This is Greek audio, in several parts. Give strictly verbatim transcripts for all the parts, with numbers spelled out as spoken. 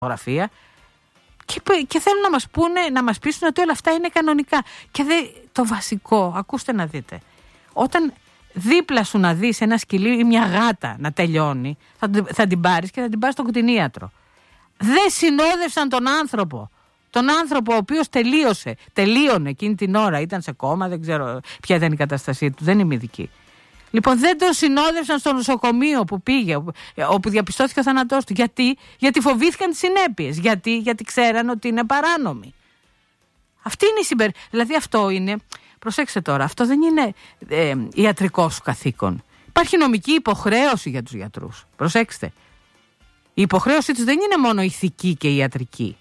φωτογραφία και, και θέλουν να μας πούνε, να μας πείσουν ότι όλα αυτά είναι κανονικά. Και δε, το βασικό, ακούστε να δείτε, όταν δίπλα σου να δεις ένα σκυλί ή μια γάτα να τελειώνει, θα, θα την πάρεις και θα την πάρεις στον κτηνίατρο. Δεν συνόδευσαν τον άνθρωπο. Τον άνθρωπο ο οποίος τελείωσε, τελείωνε εκείνη την ώρα, ήταν σε κόμμα, δεν ξέρω ποια ήταν η κατάστασή του, δεν είμαι ειδική. Λοιπόν, δεν τον συνόδευσαν στο νοσοκομείο που πήγε, όπου διαπιστώθηκε ο θάνατός του. Γιατί, γιατί φοβήθηκαν τις συνέπειες. Γιατί, γιατί ξέραν ότι είναι παράνομοι. Αυτή είναι η συμπεριφορά. Δηλαδή αυτό είναι, προσέξτε τώρα, αυτό δεν είναι ε, ιατρικό σου καθήκον. Υπάρχει νομική υποχρέωση για τους γιατρούς. Προσέξτε. Η υποχρέωσή τους δεν είναι μόνο ηθική και ιατρική.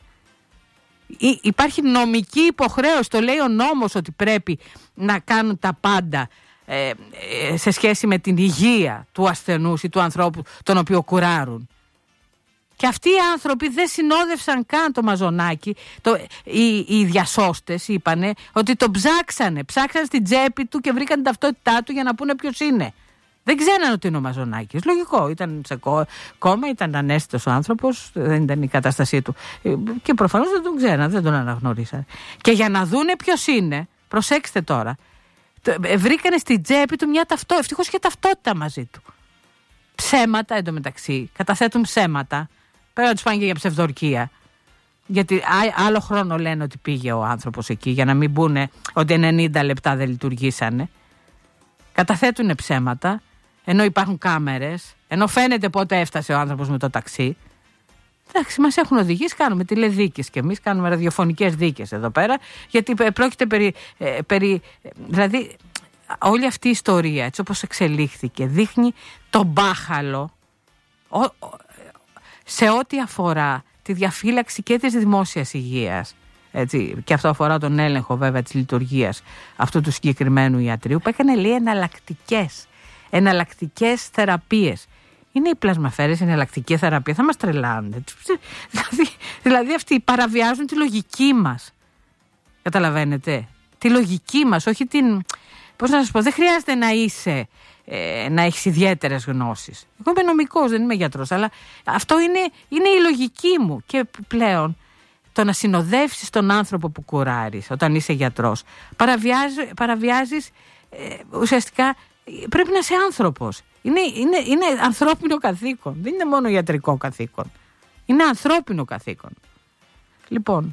Υπάρχει νομική υποχρέωση, το λέει ο νόμος, ότι πρέπει να κάνουν τα πάντα ε, ε, σε σχέση με την υγεία του ασθενούς ή του ανθρώπου τον οποίο κουράρουν. Και αυτοί οι άνθρωποι δεν συνόδευσαν καν το μαζονάκι. Το, οι, οι διασώστες είπανε ότι το ψάξανε. Ψάξανε στην τσέπη του και βρήκαν την ταυτότητά του για να πούνε ποιος είναι. Δεν ξέραν ότι είναι ο Μαζονάκης. Λογικό. Ήταν σε κόμμα, ήταν ανέστητος ο άνθρωπος, δεν ήταν η κατάστασή του. Και προφανώς δεν τον ξέραν, δεν τον αναγνωρίσαν. Και για να δούνε ποιος είναι, προσέξτε τώρα, βρήκανε στην τσέπη του μια ταυτότητα. Ευτυχώς είχε ταυτότητα μαζί του. Ψέματα εντωμεταξύ. Καταθέτουν ψέματα. Πρέπει να τους πάνε και για ψευδορκία. Γιατί άλλο χρόνο λένε ότι πήγε ο άνθρωπος εκεί, για να μην πούνε ότι ενενήντα λεπτά δεν λειτουργήσανε. Καταθέτουν ψέματα, ενώ υπάρχουν κάμερες, ενώ φαίνεται πότε έφτασε ο άνθρωπος με το ταξί. Εντάξει, μας έχουν οδηγήσει, κάνουμε τηλεδίκες και εμείς κάνουμε ραδιοφωνικές δίκες εδώ πέρα, γιατί πρόκειται περί, ε, περί δηλαδή όλη αυτή η ιστορία, έτσι όπως εξελίχθηκε, δείχνει τον μπάχαλο ο, ο, σε ό,τι αφορά τη διαφύλαξη και της δημόσιας υγείας. Έτσι, και αυτό αφορά τον έλεγχο βέβαια της λειτουργίας αυτού του συγκεκριμένου ιατρίου, που έκανε, λέει, εναλλακτικές εναλλακτικές θεραπείες. Είναι οι πλασμαφέρες εναλλακτική θεραπεία? Θα μας τρελάνουν. Δηλαδή, δηλαδή αυτοί παραβιάζουν τη λογική μας. Καταλαβαίνετε? Τη λογική μας, όχι την... Πώς να σας πω, δεν χρειάζεται να είσαι, ε, να έχεις ιδιαίτερες γνώσεις. Εγώ είμαι νομικός, δεν είμαι γιατρός, αλλά αυτό είναι, είναι η λογική μου. Και πλέον το να συνοδεύσεις τον άνθρωπο που κουράρεις όταν είσαι γιατρός, παραβιάζει, παραβιάζεις ε, ουσιαστικά, πρέπει να είσαι άνθρωπος. Είναι, είναι, είναι ανθρώπινο καθήκον, δεν είναι μόνο ιατρικό καθήκον. Είναι ανθρώπινο καθήκον. Λοιπόν,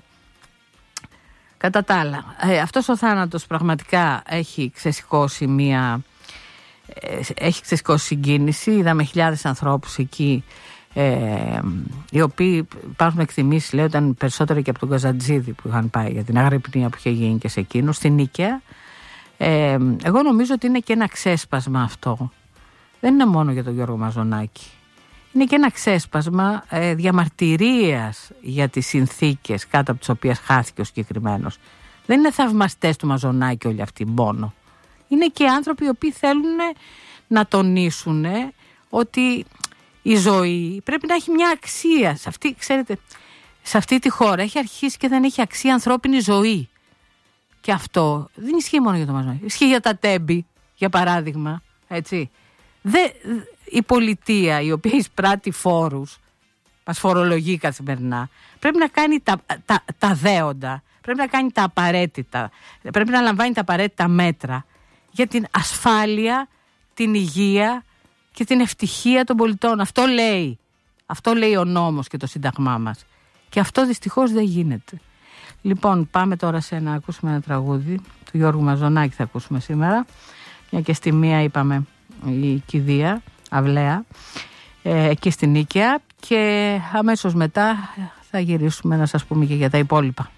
κατά τα άλλα, ε, αυτός ο θάνατος πραγματικά έχει ξεσηκώσει μία, ε, έχει ξεσηκώσει συγκίνηση. Είδαμε χιλιάδες ανθρώπους εκεί, Ε, οι οποίοι, υπάρχουν εκτιμήσεις, λέει, ήταν περισσότεροι και από τον Καζαντζίδη που είχαν πάει για την αγρυπνία που είχε γίνει και σε εκείνο, στην Νίκαια. Ε, εγώ νομίζω ότι είναι και ένα ξέσπασμα αυτό. Δεν είναι μόνο για τον Γιώργο Μαζονάκη. Είναι και ένα ξέσπασμα ε, διαμαρτυρίας για τις συνθήκες κάτω από τις οποίες χάθηκε ο συγκεκριμένος. Δεν είναι θαυμαστές του Μαζονάκη όλοι αυτοί μόνο. Είναι και άνθρωποι οι οποίοι θέλουν να τονίσουν ότι η ζωή πρέπει να έχει μια αξία. Σε αυτή, ξέρετε, σε αυτή τη χώρα έχει αρχίσει και δεν έχει αξία ανθρώπινη ζωή. Και αυτό δεν ισχύει μόνο για το Μαζονάκη. Ισχύει για τα Τέμπη, για παράδειγμα. Έτσι. Δε, η πολιτεία, η οποία εισπράττει φόρους, μας φορολογεί καθημερινά, πρέπει να κάνει τα, τα, τα δέοντα, πρέπει να κάνει τα απαραίτητα, πρέπει να λαμβάνει τα απαραίτητα μέτρα για την ασφάλεια, την υγεία και την ευτυχία των πολιτών. Αυτό λέει. Αυτό λέει ο νόμος και το σύνταγμά μας. Και αυτό δυστυχώς δεν γίνεται. Λοιπόν, πάμε τώρα σε να ακούσουμε ένα τραγούδι του Γιώργου Μαζονάκη, θα ακούσουμε σήμερα. Μια και στη μία είπαμε η κηδεία, αυλαία, ε, εκεί στην Νίκαια, και αμέσως μετά θα γυρίσουμε να σας πούμε και για τα υπόλοιπα.